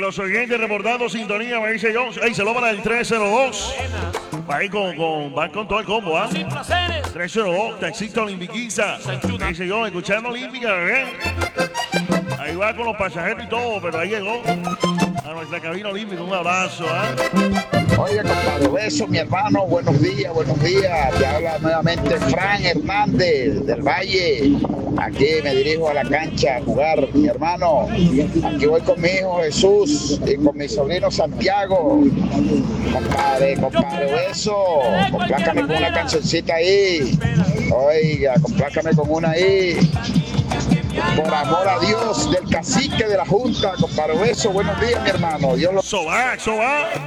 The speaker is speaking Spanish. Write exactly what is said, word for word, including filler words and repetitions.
los oyentes reportando sintonía, me dice yo. Ey, se lo para el tres cero dos. Va ahí con, con, van con todo el combo, ¿ah? ¿eh? tres cero dos, taxista Olimpiquiza. Me dice yo, escuchando Olímpica, bebé. Ahí va con los pasajeros y todo, pero ahí llegó a nuestra cabina olímpica. Un abrazo, ¿ah? ¿eh? Oiga, compadre, beso, mi hermano, buenos días, buenos días. Te habla nuevamente Fran Hernández del Valle. Aquí me dirijo a la cancha a jugar, mi hermano. Aquí voy con mi hijo Jesús y con mi sobrino Santiago. Compadre, compadre, beso. Complácame con una cancioncita ahí. Oiga, complácame con una ahí. Por amor a Dios, del cacique de la Junta, compadre, beso. Buenos días, mi hermano. Dios lo... So va, so va.